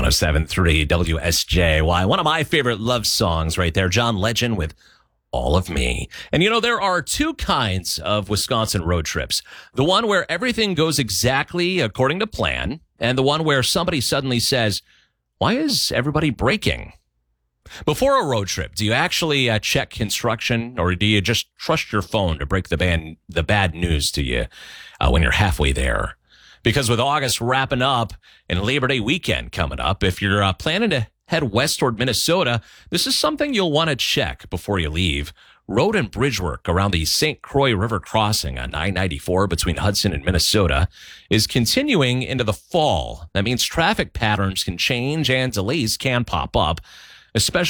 107.3 WSJY. One of my favorite love songs right there. John Legend with All of Me. And there are two kinds of Wisconsin road trips. The one where everything goes exactly according to plan, and the one where somebody suddenly says, why is everybody braking? Before a road trip, do you actually check construction, or do you just trust your phone to break the bad news to you when you're halfway there? Because with August wrapping up and Labor Day weekend coming up, if you're planning to head west toward Minnesota, this is something you'll want to check before you leave. Road and bridge work around the St. Croix River crossing on I-94 between Hudson and Minnesota is continuing into the fall. That means traffic patterns can change and delays can pop up, especially